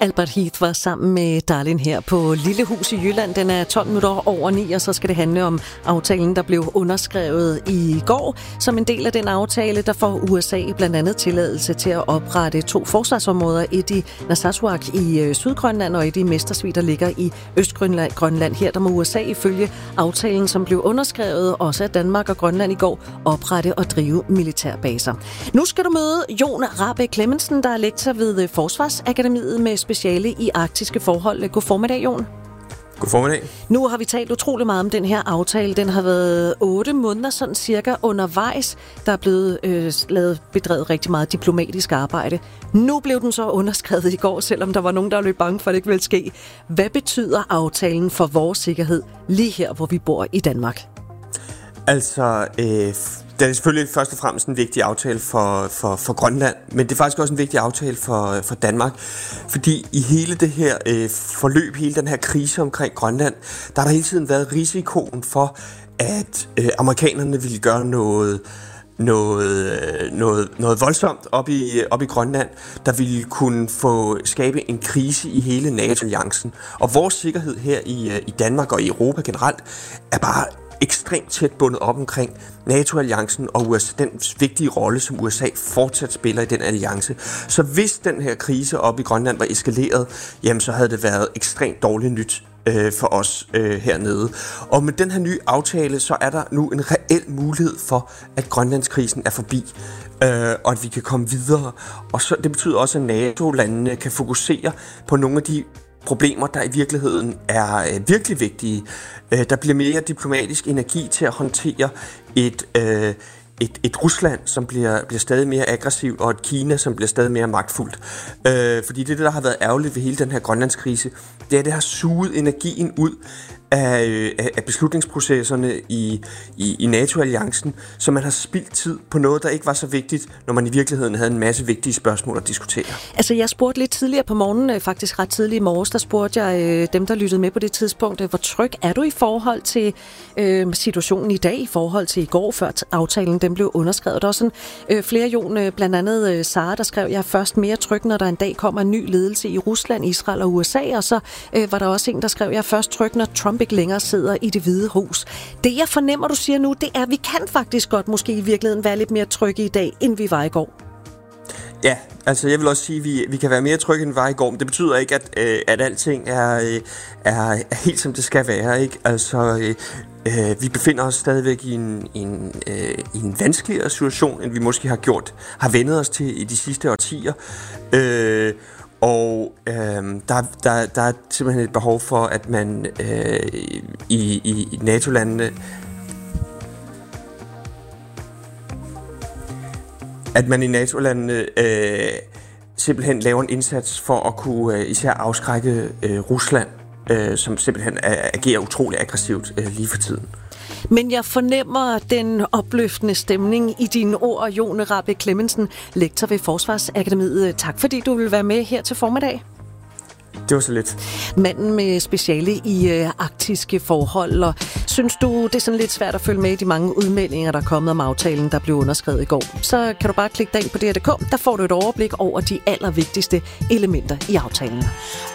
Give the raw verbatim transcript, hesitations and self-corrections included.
Albert Heath var sammen med Darlin her på Lille Hus i Jylland. Den er tolv minutter over ni, og så skal det handle om aftalen, der blev underskrevet i går. Som en del af den aftale, der får U S A blandt andet tilladelse til at oprette to forsvarsområder. Et i Narsarsuaq i Sydgrønland og et i Mestersvig, der ligger i Østgrønland. Grønland. Her der må U S A ifølge aftalen, som blev underskrevet også af Danmark og Grønland i går, oprette og drive militærbaser. Nu skal du møde Jon Rahbek Clemmensen, der er lektor ved Forsvarsakademiet med speciale i arktiske forhold. God formiddag, Jon. God formiddag. Nu har vi talt utrolig meget om den her aftale. Den har været otte måneder sådan cirka undervejs. Der er blevet øh, lavet bedrevet rigtig meget diplomatisk arbejde. Nu blev den så underskrevet i går, selvom der var nogen, der løb bange for, at det ikke ville ske. Hvad betyder aftalen for vores sikkerhed lige her, hvor vi bor i Danmark? Altså, øh, det er selvfølgelig først og fremmest en vigtig aftale for, for, for Grønland, men det er faktisk også en vigtig aftale for, for Danmark, fordi i hele det her øh, forløb, hele den her krise omkring Grønland, der har der hele tiden været risikoen for, at øh, amerikanerne ville gøre noget, noget, noget, noget voldsomt op i, op i Grønland, der ville kunne få skabe en krise i hele NATO-alliancen. Og vores sikkerhed her i, i Danmark og i Europa generelt er bare ekstremt tæt bundet op omkring NATO-alliancen og U S A, den vigtige rolle, som U S A fortsat spiller i den alliance. Så hvis den her krise op i Grønland var eskaleret, jamen så havde det været ekstremt dårligt nyt øh, for os øh, hernede. Og med den her nye aftale, så er der nu en reel mulighed for, at Grønlandskrisen er forbi, øh, og at vi kan komme videre. Og så, det betyder også, at NATO-landene kan fokusere på nogle af de problemer, der i virkeligheden er øh, virkelig vigtige. Øh, der bliver mere diplomatisk energi til at håndtere et, øh, et, et Rusland, som bliver, bliver stadig mere aggressivt, og et Kina, som bliver stadig mere magtfuldt. Øh, fordi det, der har været ærgerligt ved hele den her Grønlandskrise, det er, at det har suget energien ud af, af beslutningsprocesserne i, i, i NATO-alliancen, så man har spildt tid på noget, der ikke var så vigtigt, når man i virkeligheden havde en masse vigtige spørgsmål at diskutere. Altså, jeg spurgte lidt tidligere på morgenen, faktisk ret tidligt i morges, der spurgte jeg dem, der lyttede med på det tidspunkt, hvor tryg er du i forhold til øh, situationen i dag, i forhold til i går, før aftalen den blev underskrevet. Der er sådan øh, flere, Jon, blandt andet øh, Sara, der skrev, jeg er først mere tryg, når der en dag kommer en ny ledelse i Rusland, Israel og U S A, og så øh, var der også en, der skrev, jeg er først tryg, når Trump ikke længere sidder i Det Hvide Hus. Det, jeg fornemmer, du siger nu, det er, at vi kan faktisk godt måske i virkeligheden være lidt mere trygge i dag, end vi var i går. Ja, altså jeg vil også sige, at vi, vi kan være mere trygge, end vi var i går, men det betyder ikke, at, øh, at alting er, øh, er, er helt, som det skal være, ikke? Altså, øh, øh, vi befinder os stadigvæk i en, en, øh, i en vanskeligere situation, end vi måske har gjort, har vendet os til i de sidste årtier. Øh, Og øh, der, der, der er simpelthen et behov for, at man øh, i, i, i NATO-landene, at man i NATO-landene øh, simpelthen laver en indsats for at kunne øh, især afskrække øh, Rusland, øh, som simpelthen agerer utrolig aggressivt øh, lige for tiden. Men jeg fornemmer den opløftende stemning i dine ord, Jon Rahbek Clemmensen, lektor ved Forsvarsakademiet. Tak fordi du vil være med her til formiddag. Det var så lidt. Manden med speciale i øh, arktiske forhold. Og synes du, det er sådan lidt svært at følge med i de mange udmeldinger, der er kommet om aftalen, der blev underskrevet i går, så kan du bare klikke dig ind på D R punktum d k. Der får du et overblik over de allervigtigste elementer i aftalen.